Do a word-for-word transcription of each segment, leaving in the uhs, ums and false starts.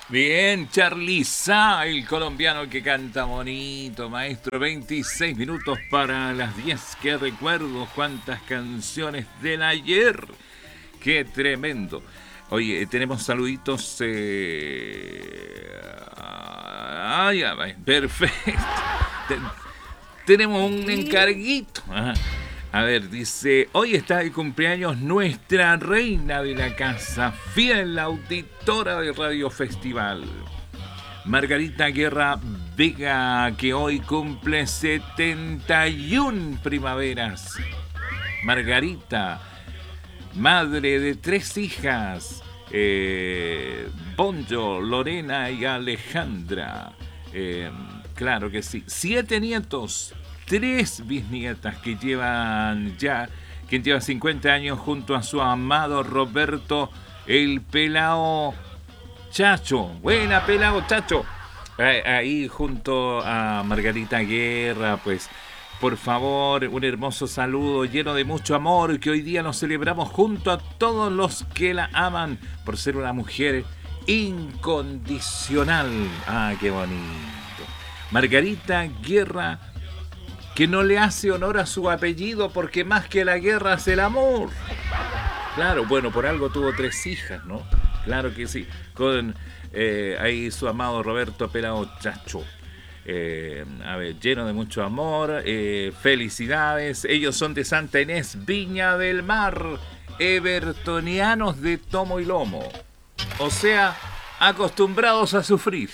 Bien, Charly Sa, el colombiano que canta bonito, maestro. veintiséis minutos para las diez. Qué recuerdos, cuántas canciones del ayer. Qué tremendo. Oye, tenemos saluditos. Eh... Ah, ya, perfecto. Tenemos un encarguito. Ajá. A ver, dice, hoy está de cumpleaños nuestra reina de la casa, fiel auditora de Radio Festival, Margarita Guerra Vega, que hoy cumple setenta y una primaveras. Margarita, madre de tres hijas, eh, Bonjo, Lorena y Alejandra. Eh, claro que sí, siete nietos. Tres bisnietas que llevan ya, quien lleva cincuenta años junto a su amado Roberto, el pelao Chacho. Buena, pelao Chacho. Ahí junto a Margarita Guerra, pues, por favor, un hermoso saludo lleno de mucho amor, que hoy día nos celebramos junto a todos los que la aman por ser una mujer incondicional. Ah, qué bonito. Margarita Guerra, que no le hace honor a su apellido porque más que la guerra es el amor. Claro, bueno, por algo tuvo tres hijas, ¿no? Claro que sí. Con eh, ahí su amado Roberto Pelao Chacho. Eh, a ver, lleno de mucho amor. Eh, felicidades. Ellos son de Santa Inés, Viña del Mar. Evertonianos de tomo y lomo. O sea, acostumbrados a sufrir.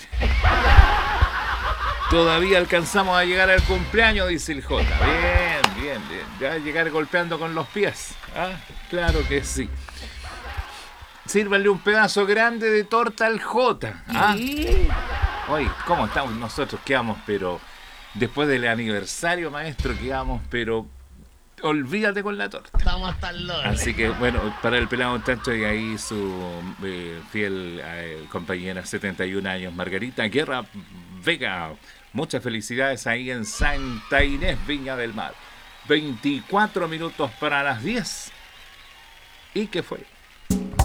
Todavía alcanzamos a llegar al cumpleaños, dice el J. Bien, bien, bien. Ya llegar golpeando con los pies. ¿Ah? Claro que sí. Sírvanle un pedazo grande de torta al J. ¿Ah? Oye, ¿cómo estamos? Nosotros quedamos, pero después del aniversario, maestro, quedamos, pero olvídate con la torta. Estamos hasta el lore. Así que, bueno, para el pelado tanto y ahí su eh, fiel eh, compañera, setenta y un años, Margarita Guerra Vega. Muchas felicidades ahí en Santa Inés, Viña del Mar. veinticuatro minutos para las diez. ¿Y qué fue?